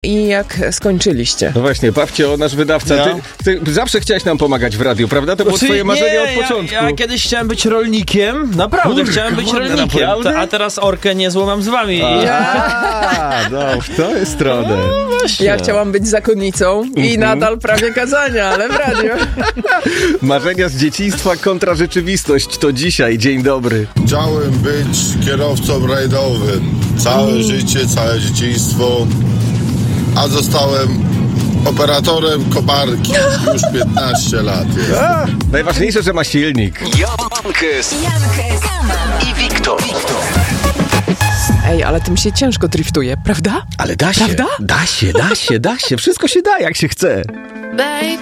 i jak skończyliście? No właśnie, Pawcio, nasz wydawca, ty zawsze chciałeś nam pomagać w radiu, prawda? To było twoje marzenie od początku. Ja kiedyś chciałem być rolnikiem, naprawdę chciałem być rolnikiem, a teraz orkę niezłą mam z wami. No, w tę stronę. Ja chciałam być zakonnicą i nadal prawie kazania, ale w radiu. Marzenia z dzieciństwa kontra rzeczywistość, to dzisiaj. Dzień dobry. Chciałem być kierowcą rajdowym. Całe życie, całe dzieciństwo. A zostałem operatorem koparki. Już 15 lat jest. Najważniejsze, że ma silnik. Jankes i Wiktor. Ej, ale tym się ciężko driftuje, prawda? Ale da się. Prawda? Da się. Wszystko się da, jak się chce.